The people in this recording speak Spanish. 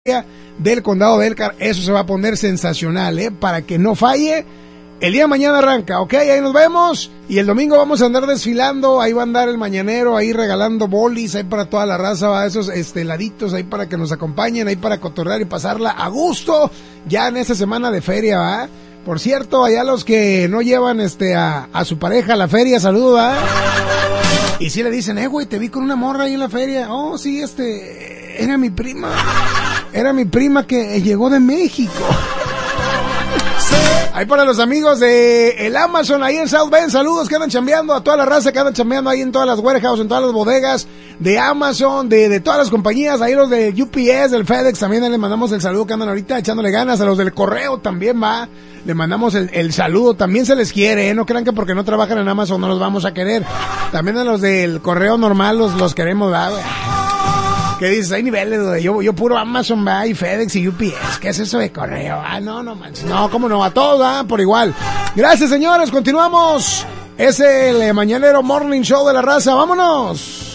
del condado de Elkhart. Eso se va a poner sensacional, para que no falle. El día de mañana arranca, ok, ahí nos vemos. Y el domingo vamos a andar desfilando. Ahí va a andar el mañanero, ahí regalando bolis, ahí para toda la raza, va, esos heladitos ahí para que nos acompañen, ahí para cotorrear y pasarla a gusto. Ya en esta semana de feria, va. Por cierto, allá los que no llevan a su pareja a la feria, saludos, va. Y si le dicen, güey, te vi con una morra ahí en la feria. Oh, sí, era mi prima. Era mi prima que llegó de México. Ahí para los amigos de el Amazon, ahí en South Bend, saludos que andan chambeando, a toda la raza que andan chambeando ahí en todas las warehouses, en todas las bodegas de Amazon, de todas las compañías, ahí los de UPS, del FedEx, también les mandamos el saludo que andan ahorita echándole ganas, a los del correo también va, le mandamos el saludo, también se les quiere, no crean que porque no trabajan en Amazon no los vamos a querer, también a los del correo normal los queremos, va, güey. ¿Qué dices? Hay niveles, güey. Yo puro Amazon, va, y FedEx y UPS. ¿Qué es eso de correo? No manches. No, cómo no, a todos, va, por igual. Gracias, señores. Continuamos. Es el Mañanero Morning Show de la Raza. ¡Vámonos!